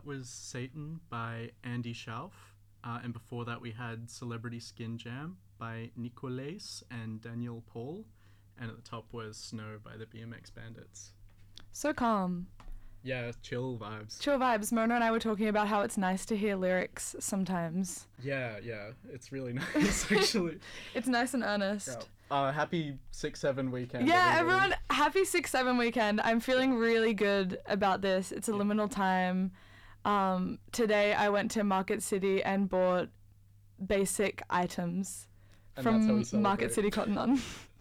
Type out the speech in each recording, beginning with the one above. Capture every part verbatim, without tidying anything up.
that was Satan by Andy Schauf. Uh, and before that, we had Celebrity Skin Jam by Nicolas and Daniel Paul. And at the top was Snow by the B M X Bandits. So calm. Yeah, chill vibes. Chill vibes. Mona and I were talking about how it's nice to hear lyrics sometimes. Yeah, yeah. It's really nice, actually. It's nice and earnest. Yeah. Uh, happy six seven weekend. Yeah, everybody. everyone, happy six seven weekend. I'm feeling really good about this. It's a Yeah. liminal time. Um, today I went to Market City and bought basic items And that's how we from celebrate. Market City Cotton On.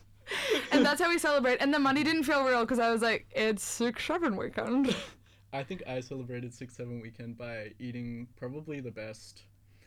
And that's how we celebrate. And the money didn't feel real because I was like, it's six seven weekend. I think I celebrated six seven weekend by eating probably the best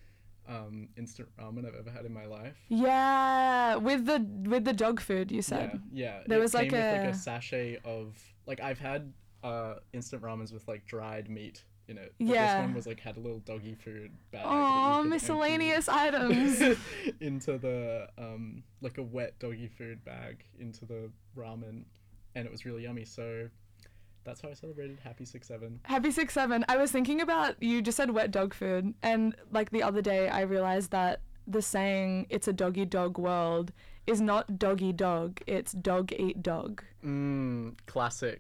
um, instant ramen I've ever had in my life. Yeah, with the with the dog food you said. Yeah, yeah. There it was like came with a- like a sachet of like I've had uh, instant ramens with like dried meat in it. But Yeah. This one was like had a little doggy food bag. that Oh, you could miscellaneous empty items. into the um like a wet doggy food bag into the ramen, and it was really yummy. So that's how I celebrated Happy six seven. Happy six seven. I was thinking about, you just said wet dog food, and like the other day I realized that the saying "it's a doggy dog world" is not doggy dog, it's dog eat dog. Mmm, classic.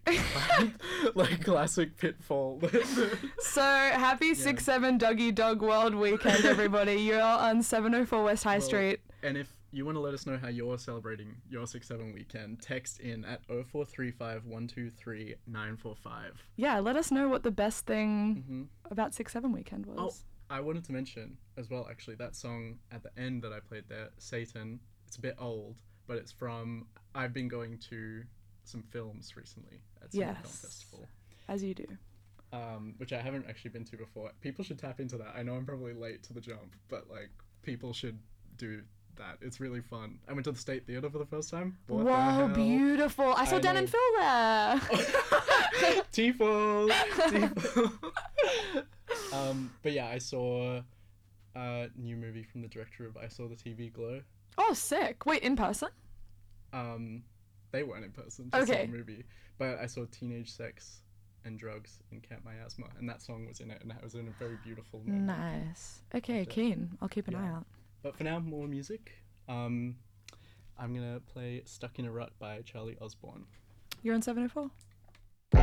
Like classic pitfall. So happy six seven doggy dog world weekend, everybody. You're on seven oh four West High Well, Street. And if you want to let us know how you're celebrating your six seven weekend, text in at oh four three five, one two three, nine four five. Yeah, let us know what the best thing Mm-hmm. about six seven weekend was. Oh, I wanted to mention as well, actually, that song at the end that I played there, Satan, it's a bit old, but it's from, I've been going to some films recently at Sydney Film Yes. Festival, As you do. um, which I haven't actually been to before. People should tap into that. I know I'm probably late to the jump, but like, people should do that. It's really fun. I went to the State Theatre for the first time. What the Whoa, hell? beautiful. I saw I Dan know. and Phil there. Tifo! Tifo! um, but yeah, I saw a new movie from the director of I Saw the T V Glow. Oh, sick. Wait, in person? Um, they weren't in person, just Okay. in the movie. But I saw Teenage Sex and Drugs in Camp Miasma, and that song was in it, and that was in a very beautiful moment. Nice. Okay, Loved it. keen. I'll keep an eye Yeah. out. But for now, more music. Um, I'm gonna play Stuck in a Rut by Charlie Osborne. You're on seven oh four?